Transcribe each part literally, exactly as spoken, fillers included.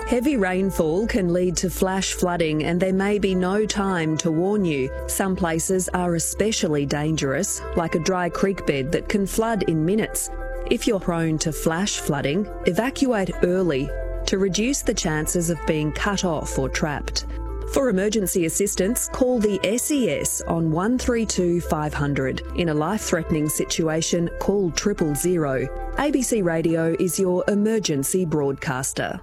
Heavy rainfall can lead to flash flooding and there may be no time to warn you. Some places are especially dangerous, like a dry creek bed that can flood in minutes. If you're prone to flash flooding, evacuate early to reduce the chances of being cut off or trapped. For emergency assistance, call the S E S on one three two five hundred. In a life-threatening situation, call triple zero. A B C Radio is your emergency broadcaster.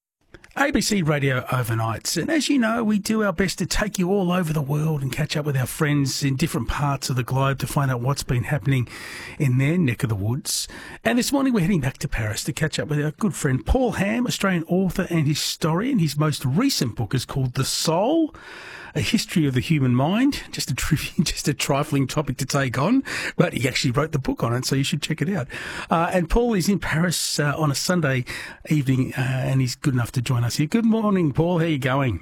A B C Radio Overnights. And as you know, we do our best to take you all over the world and catch up with our friends in different parts of the globe to find out what's been happening in their neck of the woods. And this morning we're heading back to Paris to catch up with our good friend Paul Ham, Australian author and historian. His most recent book is called The Soul, A History of the Human Mind. Just a trivial, just a trifling topic to take on, but he actually wrote the book on it, so you should check it out. Uh, and Paul is in Paris uh, on a Sunday evening, uh, and he's good enough to join us here. Good morning, Paul. How are you going?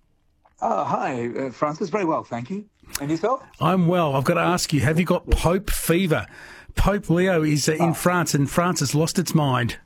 Oh, hi, uh, Francis. Very well, thank you. And yourself? I'm well. I've got to ask you, have you got Pope fever? Pope Leo is uh, in oh. France, and France has lost its mind.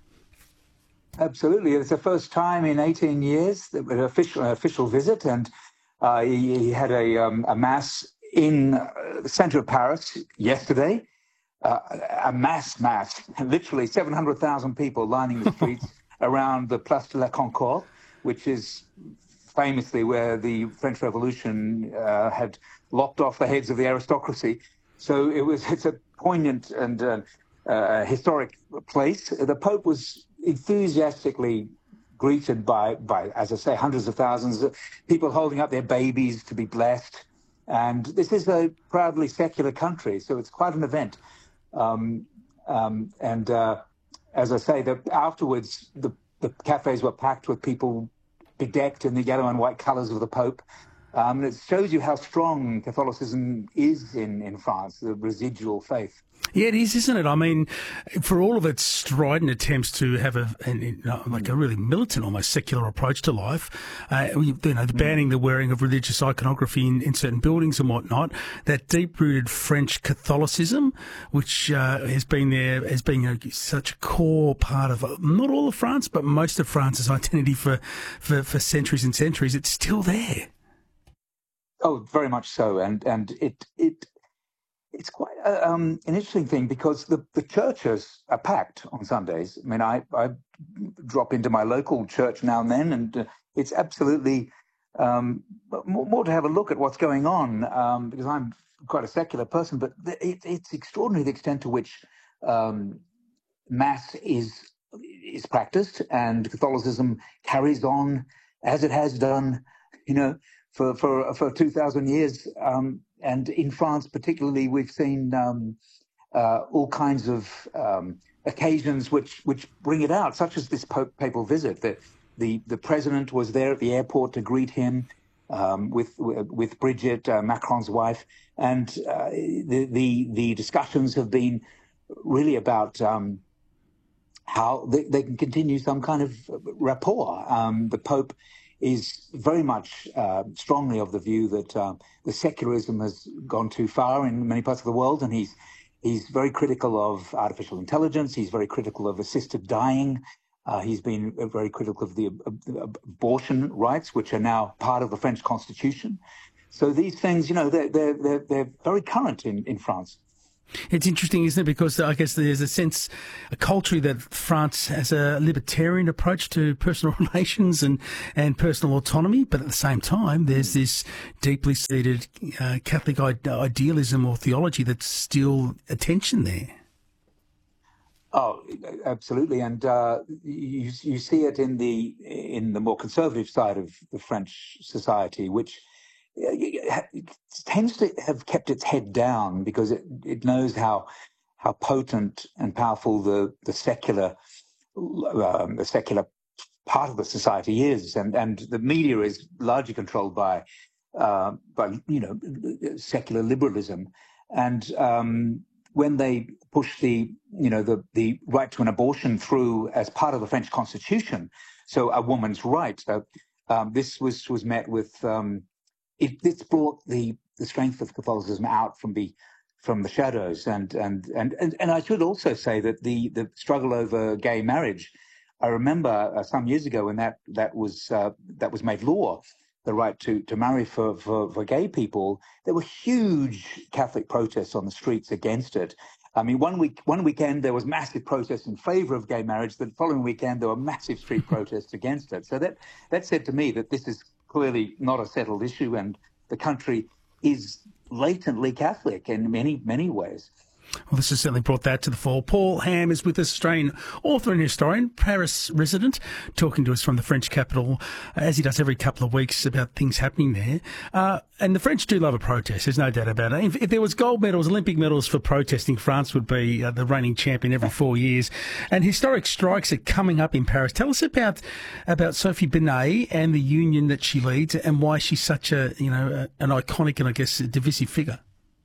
Absolutely. It's the first time in eighteen years that an official, an official visit, and uh, he, he had a, um, a mass in uh, the centre of Paris yesterday. Uh, a mass mass, literally seven hundred thousand people lining the streets around the Place de la Concorde, which is famously where the French Revolution uh, had lopped off the heads of the aristocracy. So it was it's a poignant and uh, uh, historic place. The Pope was enthusiastically greeted by, by, as I say, hundreds of thousands of people holding up their babies to be blessed. And this is a proudly secular country, so it's quite an event. Um, um, and uh, as I say, the, afterwards, the, the cafes were packed with people bedecked in the yellow and white colours of the Pope. Um, and it shows you how strong Catholicism is in, in France, the residual faith. Yeah, it is, isn't it? I mean, for all of its strident attempts to have a an, like a really militant, almost secular approach to life, uh, you know, the banning the wearing of religious iconography in, in certain buildings and whatnot, that deep-rooted French Catholicism, which uh, has been there as being a, such a core part of, uh, not all of France, but most of France's identity for, for, for centuries and centuries, it's still there. Oh, very much so. And, and it... it It's quite a, um, an interesting thing because the, the churches are packed on Sundays. I mean, I, I drop into my local church now and then, and uh, it's absolutely um, more, more to have a look at what's going on um, because I'm quite a secular person, but it, it's extraordinary the extent to which um, Mass is is practiced and Catholicism carries on as it has done, you know, for, for, for two thousand years. Um, And in France, particularly, we've seen um, uh, all kinds of um, occasions which which bring it out, such as this Pope papal visit. The, the the president was there at the airport to greet him um, with with Brigitte, uh, Macron's wife, and uh, the, the the discussions have been really about um, how they, they can continue some kind of rapport. Um, the Pope is very much uh, strongly of the view that uh, the secularism has gone too far in many parts of the world, and he's he's very critical of artificial intelligence. He's very critical of assisted dying. Uh, he's been very critical of the uh, abortion rights, which are now part of the French Constitution. So these things, you know, they're they're they're, they're very current in, in France. It's interesting, isn't it? Because I guess there's a sense, a culture that France has a libertarian approach to personal relations and, and personal autonomy, but at the same time, there's this deeply seated uh, Catholic idealism or theology that's still a tension there. Oh, absolutely, and uh, you you see it in the in the more conservative side of the French society, which it tends to have kept its head down because it, it knows how how potent and powerful the the secular um, the secular part of the society is, and and the media is largely controlled by uh, by you know secular liberalism, and um, when they push the you know the the right to an abortion through as part of the French Constitution, so a woman's right, uh, um, this was was met with. Um, It, it's brought the, the strength of Catholicism out from the from the shadows, and and, and, and and I should also say that the, the struggle over gay marriage I remember uh, some years ago when that that was uh, that was made law, the right to, to marry for, for, for gay people. There were huge Catholic protests on the streets against it. I mean, one week, one weekend there was massive protests in favour of gay marriage. The following weekend there were massive street protests against it. So that that said to me that this is clearly not a settled issue, and the country is latently Catholic in many, many ways. Well, this has certainly brought that to the fore. Paul Ham is with us, Australian author and historian, Paris resident, talking to us from the French capital, as he does every couple of weeks, about things happening there. Uh, and the French do love a protest, there's no doubt about it. If, if there was gold medals, Olympic medals for protesting, France would be uh, the reigning champion every four years. And historic strikes are coming up in Paris. Tell us about about Sophie Binet and the union that she leads, and why she's such a, you know, a, an iconic and, I guess, a divisive figure.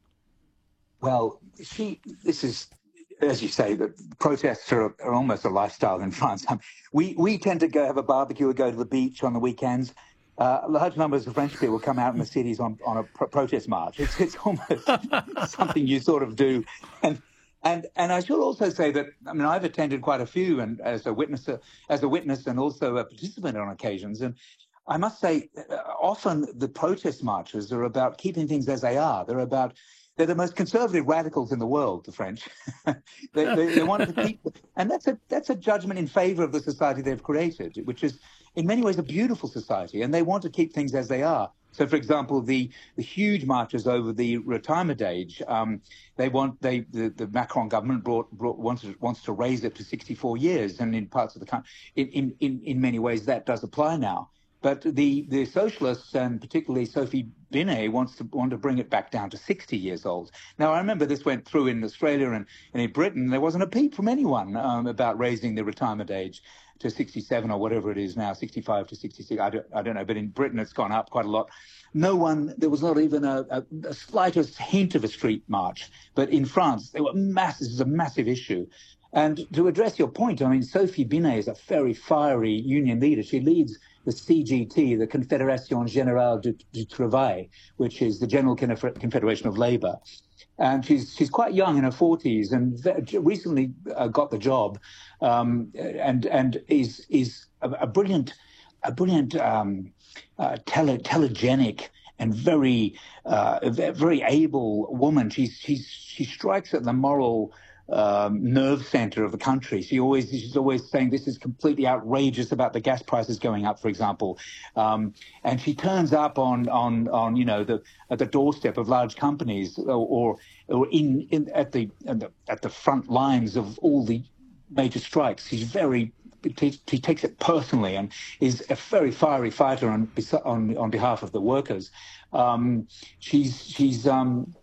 Well, she, this is, as you say, the protests are, are almost a lifestyle in France. Um, we, we tend to go have a barbecue or go to the beach on the weekends. Uh, large numbers of French people come out in the cities on, on a pro- protest march. It's, it's almost something you sort of do. And, and, and I should also say that, I mean, I've attended quite a few, and as a witness, as a witness and also a participant on occasions. And I must say, often the protest marches are about keeping things as they are. They're about They're the most conservative radicals in the world, the French. they, they, they want to keep, and that's a that's a judgment in favour of the society they've created, which is in many ways a beautiful society, and they want to keep things as they are. So, for example, the, the huge marches over the retirement age, um, they want they the, the Macron government brought, brought wants to, wants to raise it to sixty-four years, and in parts of the country, in in in many ways that does apply now. But the, the socialists, and particularly Sophie Binet, wants to want to bring it back down to sixty years old. Now, I remember this went through in Australia and, and in Britain. There wasn't a peep from anyone um, about raising the retirement age to sixty-seven or whatever it is now, sixty-five to sixty-six. I don't, I don't know. But in Britain, it's gone up quite a lot. No one, there was not even a, a, a slightest hint of a street march. But in France, there were massive, this is a massive issue. And to address your point, I mean, Sophie Binet is a very fiery union leader. She leads the C G T, the Confédération Générale du, du Travail, which is the General Confederation of Labour. And she's she's quite young, in her forties, and recently uh, got the job, um, and and is is a, a brilliant, a brilliant um, uh, tele, telegenic and very uh, very able woman. She's she's she strikes at the moral Um, nerve center of the country. She always, she's always saying this is completely outrageous about the gas prices going up, for example. Um, and she turns up on, on, on, you know, the, at the doorstep of large companies, or, or, or in, in, at the, at the, at the front lines of all the major strikes. She's very, she takes it personally and is a very fiery fighter on, on, on behalf of the workers. Um, she's, she's, um,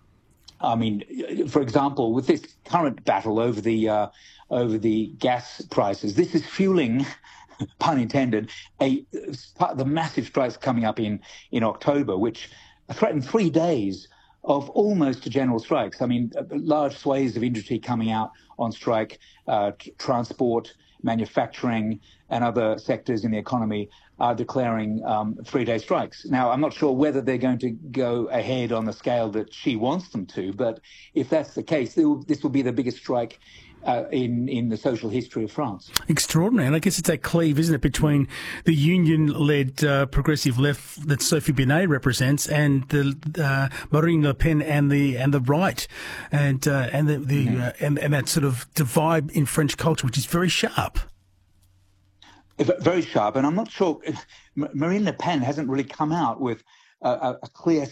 I mean, for example, with this current battle over the uh, over the gas prices, this is fueling, pun intended, a the massive strikes coming up in in October, which threaten three days of almost general strikes. I mean, large swathes of industry coming out on strike, uh, t- transport, manufacturing, and other sectors in the economy are declaring um, three-day strikes. Now, I'm not sure whether they're going to go ahead on the scale that she wants them to, but if that's the case, this will be the biggest strike uh, in, in the social history of France. Extraordinary. And I guess it's that cleave, isn't it, between the union-led uh, progressive left that Sophie Binet represents and the uh, Marine Le Pen and the and the right, and uh, and the, the mm-hmm. uh, and, and that sort of divide in French culture, which is very sharp. Very sharp, and I'm not sure Marine Le Pen hasn't really come out with a, a clear